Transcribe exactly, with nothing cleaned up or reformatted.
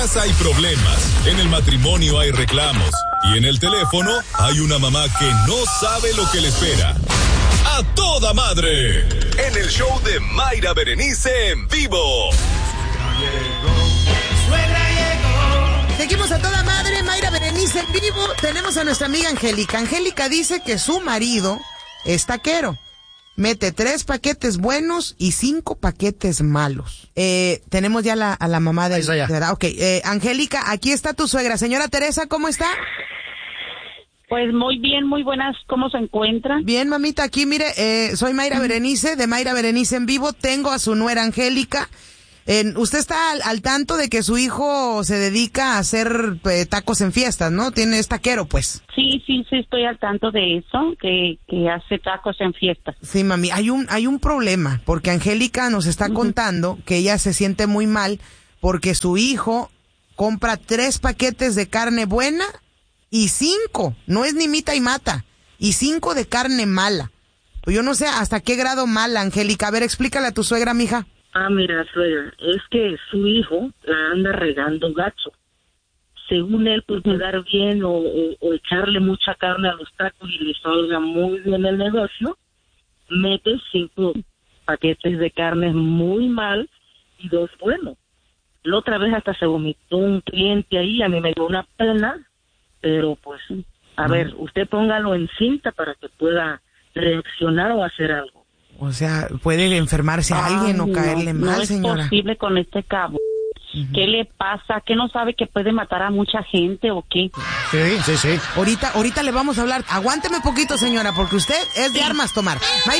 Hay problemas, en el matrimonio hay reclamos y en el teléfono hay una mamá que no sabe lo que le espera. ¡A toda madre! En el show de Mayra Berenice en vivo. Seguimos a toda madre, Mayra Berenice en vivo. Tenemos a nuestra amiga Angélica. Angélica dice que su marido es taquero. Mete tres paquetes buenos y cinco paquetes malos. Eh, tenemos ya la, a la mamá de... Ahí está ya. Ok, eh, Angélica, aquí está tu suegra. Señora Teresa, ¿cómo está? Pues muy bien, muy buenas. ¿Cómo se encuentra? Bien, mamita, aquí mire, eh, soy Mayra Berenice, de Mayra Berenice en vivo. Tengo a su nuera Angélica. Eh, usted está al, al tanto de que su hijo se dedica a hacer eh, tacos en fiestas, ¿no? Tiene es taquero, pues. Sí, sí, sí, estoy al tanto de eso, que, que hace tacos en fiestas. Sí, mami, hay un hay un problema, porque Angélica nos está uh-huh. contando que ella se siente muy mal porque su hijo compra tres paquetes de carne buena y cinco, no es ni mita y mata, y cinco de carne mala. Pues yo no sé hasta qué grado mala, Angélica. A ver, explícale a tu suegra, mija. Ah, mira, suegra, es que su hijo la anda regando gacho. Según él, por quedar bien o, o, o echarle mucha carne a los tacos y le salga muy bien el negocio, mete cinco paquetes de carne muy mal y dos buenos. La otra vez hasta se vomitó un cliente ahí, a mí me dio una pena, pero pues, a no. ver, usted póngalo en cinta para que pueda reaccionar o hacer algo. O sea, puede enfermarse a alguien Ay, o caerle no, mal, no es señora. Posible con este cabo. Uh-huh. ¿Qué le pasa? ¿Qué no sabe que puede matar a mucha gente o qué? Sí, sí, sí. Ahorita, ahorita le vamos a hablar. Aguánteme poquito, señora, porque usted es de sí. armas tomar. Mayra